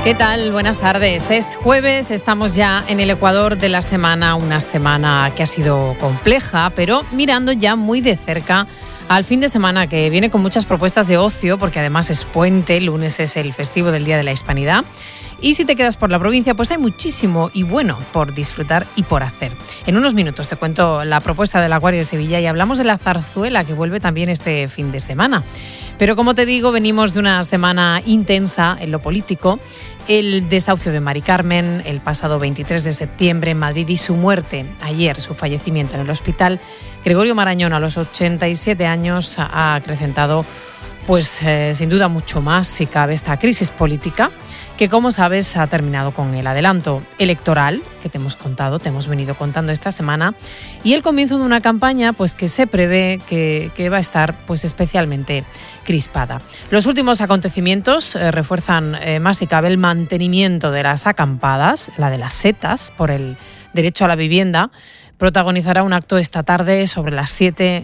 ¿Qué tal? Buenas tardes. Es jueves, estamos ya en el ecuador de la semana, una semana que ha sido compleja, pero mirando ya muy de cerca al fin de semana, que viene con muchas propuestas de ocio, porque además es puente, el lunes es el festivo del Día de la Hispanidad. Y si te quedas por la provincia, pues hay muchísimo y bueno por disfrutar y por hacer. En unos minutos te cuento la propuesta del Acuario de Sevilla y hablamos de la zarzuela, que vuelve también este fin de semana. Pero como te digo, venimos de una semana intensa en lo político. El desahucio de Mari Carmen el pasado 23 de septiembre en Madrid y su muerte ayer, su fallecimiento en el hospital Gregorio Marañón a los 87 años ha acrecentado pues sin duda mucho más, si cabe, esta crisis política que, como sabes, ha terminado con el adelanto electoral que te hemos venido contando esta semana, y el comienzo de una campaña pues que se prevé que va a estar pues especialmente crispada. Los últimos acontecimientos refuerzan más si cabe el mantenimiento de las acampadas, la de las setas por el derecho a la vivienda. Protagonizará un acto esta tarde sobre las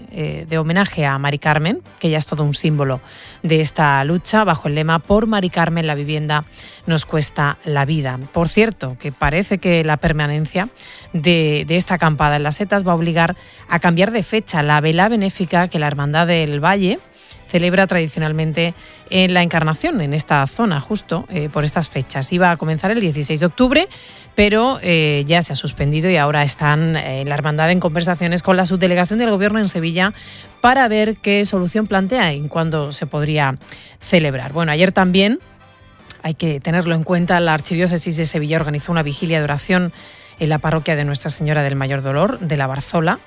7 de homenaje a Mari Carmen, que ya es todo un símbolo de esta lucha, bajo el lema "Por Mari Carmen la vivienda nos cuesta la vida". Por cierto, que parece que la permanencia de esta acampada en las setas va a obligar a cambiar de fecha la vela benéfica que la Hermandad del Valle celebra tradicionalmente en la Encarnación, en esta zona, justo por estas fechas. Iba a comenzar el 16 de octubre, pero ya se ha suspendido y ahora están en la Hermandad en conversaciones con la subdelegación del Gobierno en Sevilla para ver qué solución plantea y cuándo se podría celebrar. Bueno, ayer también, hay que tenerlo en cuenta, la Archidiócesis de Sevilla organizó una vigilia de oración en la parroquia de Nuestra Señora del Mayor Dolor de la Barzola,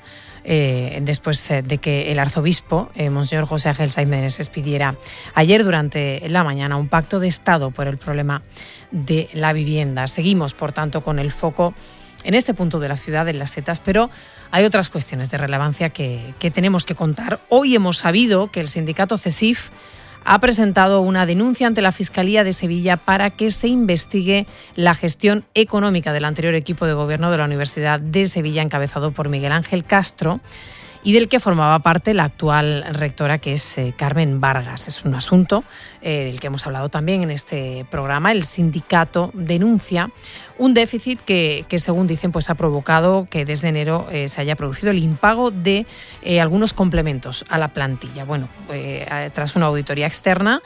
después de que el arzobispo, Monseñor José Ángel Saiz Meneses, pidiera ayer durante la mañana un pacto de Estado por el problema de la vivienda. Seguimos, por tanto, con el foco en este punto de la ciudad, en las setas, pero hay otras cuestiones de relevancia que tenemos que contar. Hoy hemos sabido que el sindicato CESIF ha presentado una denuncia ante la Fiscalía de Sevilla para que se investigue la gestión económica del anterior equipo de gobierno de la Universidad de Sevilla, encabezado por Miguel Ángel Castro, y del que formaba parte la actual rectora, que es Carmen Vargas. Es un asunto del que hemos hablado también en este programa. El sindicato denuncia un déficit que según dicen, pues ha provocado que desde enero se haya producido el impago de algunos complementos a la plantilla. Bueno, tras una auditoría externa,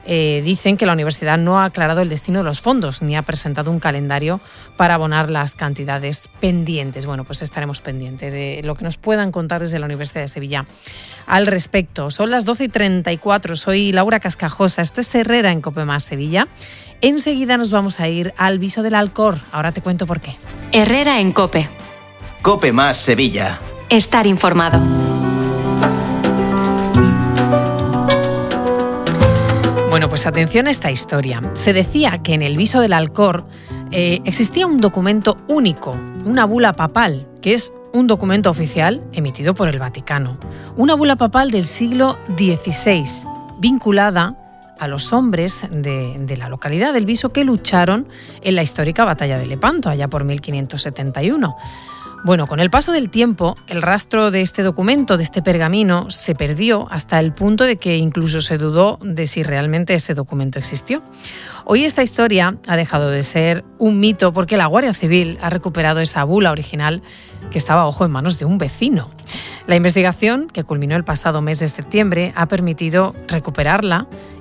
dicen que la universidad no ha aclarado el destino de los fondos ni ha presentado un calendario para abonar las cantidades pendientes. Bueno, pues estaremos pendientes de lo que nos puedan contar desde la Universidad de Sevilla al respecto. Son las 12:34, soy Laura Cascajosa, esto es Herrera en COPE Más Sevilla. Enseguida nos vamos a ir al Viso del Alcor, ahora te cuento por qué. Herrera en COPE. COPE Más Sevilla. Estar informado. Bueno, pues atención a esta historia. Se decía que en el Viso del Alcor existía un documento único, una bula papal, que es un documento oficial emitido por el Vaticano. Una bula papal del siglo XVI, vinculada a los hombres de la localidad del Viso que lucharon en la histórica batalla de Lepanto, allá por 1571. Bueno, con el paso del tiempo, el rastro de este documento, de este pergamino, se perdió hasta el punto de que incluso se dudó de si realmente ese documento existió. Hoy esta historia ha dejado de ser un mito porque la Guardia Civil ha recuperado esa bula original que estaba, ojo, en manos de un vecino. La investigación, que culminó el pasado mes de septiembre, ha permitido recuperarla